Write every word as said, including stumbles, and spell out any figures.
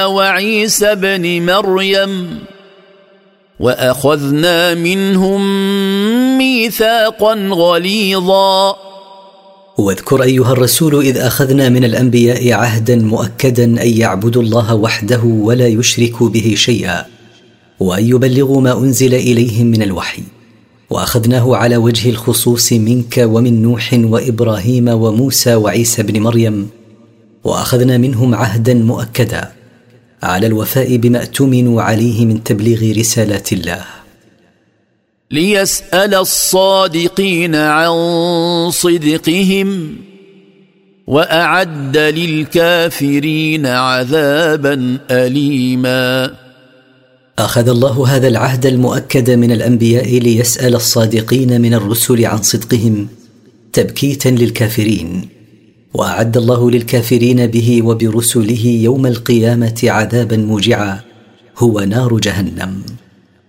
وعيسى ابن مريم وأخذنا منهم ميثاقا غليظا. واذكر أيها الرسول إذ أخذنا من الأنبياء عهدا مؤكدا أن يعبدوا الله وحده ولا يشركوا به شيئا، وأن يبلغوا ما أنزل إليهم من الوحي، وأخذناه على وجه الخصوص منك ومن نوح وإبراهيم وموسى وعيسى بن مريم، وأخذنا منهم عهدا مؤكدا على الوفاء بما اؤتمنوا عليه من تبليغ رسالات الله، ليسأل الصادقين عن صدقهم وأعد للكافرين عذابا أليما. أخذ الله هذا العهد المؤكد من الأنبياء ليسأل الصادقين من الرسل عن صدقهم تبكيتا للكافرين، وأعد الله للكافرين به وبرسله يوم القيامة عذابا موجعا هو نار جهنم.